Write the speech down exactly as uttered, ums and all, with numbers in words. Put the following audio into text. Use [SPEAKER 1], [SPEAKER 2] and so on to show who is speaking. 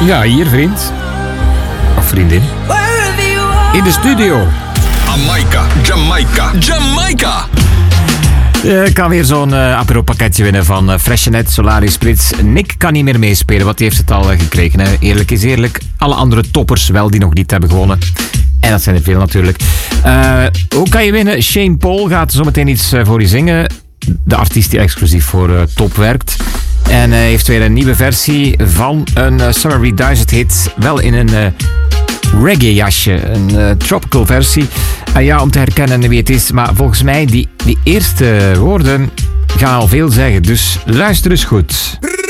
[SPEAKER 1] Ja, hier vriend. Of vriendin. In de studio.
[SPEAKER 2] Jamaica, Jamaica, Jamaica.
[SPEAKER 1] Ik uh, kan weer zo'n uh, apero pakketje winnen van uh, Freshenet, Solaris Spritz. Nick kan niet meer meespelen, want die heeft het al uh, gekregen. Hè. Eerlijk is eerlijk. Alle andere toppers wel die nog niet hebben gewonnen. En dat zijn er veel natuurlijk. Uh, hoe kan je winnen? Shane Paul gaat zometeen iets uh, voor je zingen. De artiest die exclusief voor uh, Top werkt. En uh, heeft weer een nieuwe versie van een uh, Summer Reduced hit. Wel in een uh, reggae jasje. Een uh, tropical versie. Uh, ja, om te herkennen wie het is. Maar volgens mij, die, die eerste woorden gaan al veel zeggen. Dus luister eens goed.